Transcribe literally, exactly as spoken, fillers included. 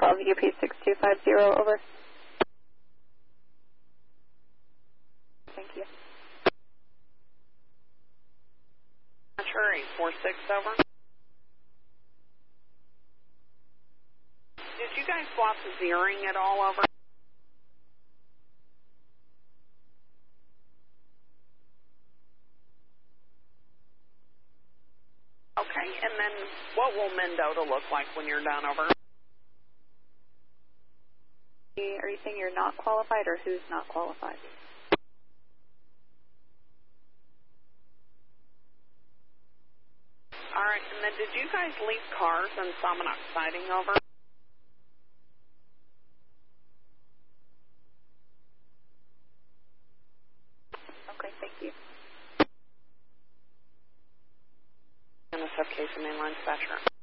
Bellevue P six two five zero, over. Thank you. Sure, eight four six, over. Did you guys swap the zeroing at all, over? Okay, and then what will Mendota look like when you're done, over? Are you saying you're not qualified, or who's not qualified? All right, and then did you guys leave cars and Salmonox siding, over? Okay, thank you. And the subcase and mainline dispatcher.